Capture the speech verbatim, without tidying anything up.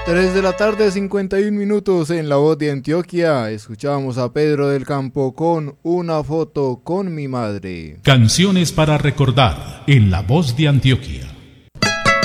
tres de la tarde, cincuenta y un minutos en La Voz de Antioquia. Escuchamos a Pedro del Campo con Una foto con mi madre. Canciones para recordar en La Voz de Antioquia.